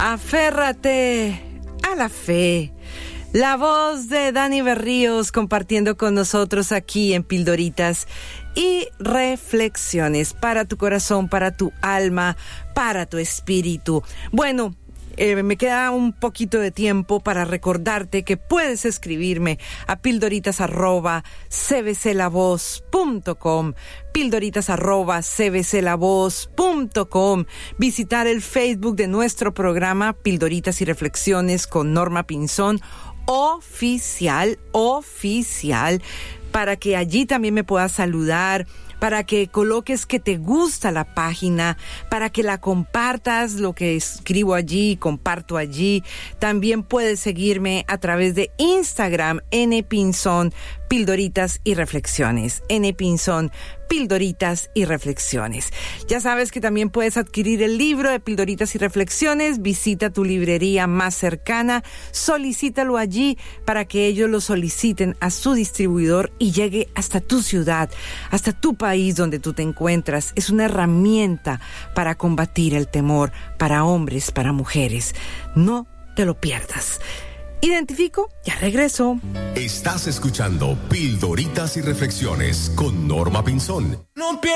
Aférrate a la fe. La voz de Dani Berríos compartiendo con nosotros aquí en Pildoritas y Reflexiones para tu corazón, para tu alma, para tu espíritu. Bueno, me queda un poquito de tiempo para recordarte que puedes escribirme a pildoritas@cbclavoz.com, pildoritas@cbclavoz.com, visitar el Facebook de nuestro programa Pildoritas y Reflexiones con Norma Pinzón, oficial, para que allí también me puedas saludar, para que coloques que te gusta la página, para que la compartas, lo que escribo allí, comparto allí. También puedes seguirme a través de Instagram, npinzón, Pildoritas y Reflexiones. npinzón, Pildoritas y Reflexiones. Ya sabes que también puedes adquirir el libro de Pildoritas y Reflexiones. Visita tu librería más cercana, solicítalo allí para que ellos lo soliciten a su distribuidor y llegue hasta tu ciudad, hasta tu país donde tú te encuentras. Es una herramienta para combatir el temor para hombres, para mujeres. No te lo pierdas. Identifico, ya regreso. Estás escuchando Pildoritas y Reflexiones con Norma Pinzón. No